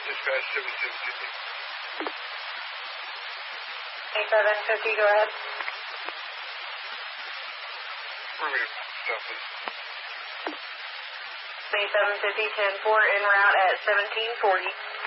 Dispatch 7750. 8750, go ahead. Affirmative. Stop, please. 8750, 10-4, en route at 1740.